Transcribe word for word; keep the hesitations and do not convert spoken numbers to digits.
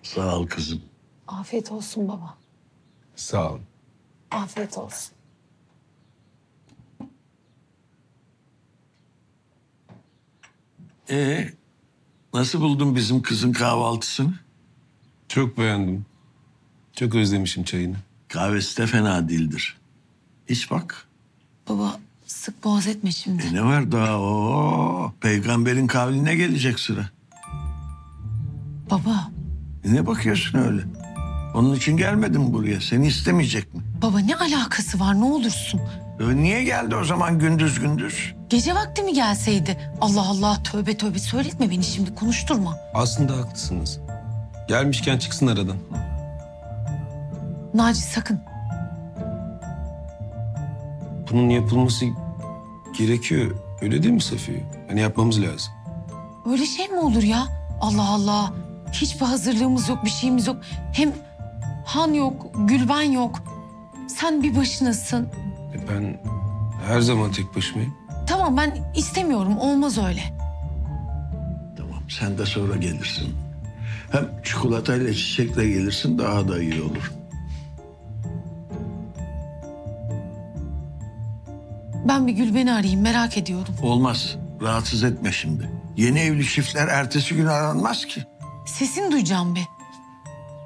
Sağ ol kızım. Afiyet olsun baba. Sağ ol. Afiyet olsun. Ee, nasıl buldun bizim kızın kahvaltısını? Çok beğendim. Çok özlemişim çayını. Kahvesi de fena değildir. İç bak. Baba sık boğaz etme şimdi. E ne var daha o? Peygamberin kavline gelecek sıra. Baba, E ne bakıyorsun öyle? Onun için gelmedim buraya. Seni istemeyecek mi? baba ne alakası var ne olursun? E niye geldi o zaman gündüz gündüz? Gece vakti mi gelseydi? Allah Allah tövbe tövbe söyletme beni şimdi konuşturma. Aslında haklısınız. Gelmişken çıksın aradan. Naci sakın. Bunun yapılması gerekiyor. Öyle değil mi Safiye? Hani yapmamız lazım. Öyle şey mi olur ya? Allah Allah. Hiçbir hazırlığımız yok, bir şeyimiz yok. Hem Han yok, Gülben yok. Sen bir başınasın. E ben her zaman tek başımayım. Tamam ben istemiyorum, olmaz öyle. Tamam sen de sonra gelirsin. Hem çikolatayla çiçekle gelirsin daha da iyi olur. Ben bir Gülben'i arayayım, merak ediyorum. Olmaz. Rahatsız etme şimdi. Yeni evli çiftler ertesi gün aranmaz ki. Sesini duyacağım bir.